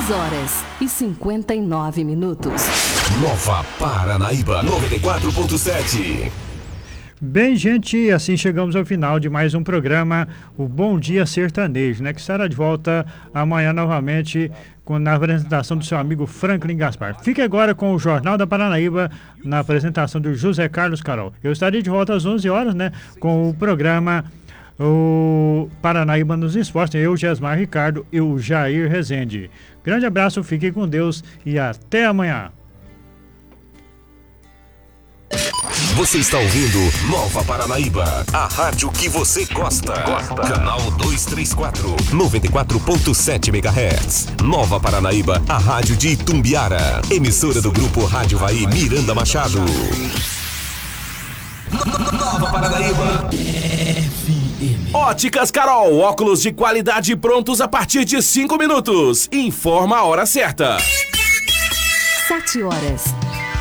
6h59. Nova Paranaíba 94.7. Bem, gente, assim chegamos ao final de mais um programa, o Bom Dia Sertanejo, né? Que estará de volta amanhã novamente na apresentação do seu amigo Franklin Gaspar. Fique agora com o Jornal da Paranaíba, na apresentação do José Carlos Carol. Eu estarei de volta às 11 horas, né? Com o programa o Paranaíba nos Esportes. Eu, Gesmar Ricardo e o Jair Rezende. Grande abraço, fique com Deus e até amanhã. Você está ouvindo Nova Paranaíba, a rádio que você gosta. Canal 234, 94.7 MHz. Nova Paranaíba, a rádio de Itumbiara. Emissora do Grupo Rádio Vai Miranda Machado. Nova Paranaíba. FM. Óticas Carol, óculos de qualidade prontos a partir de 5 minutos. Informa a hora certa. 7h.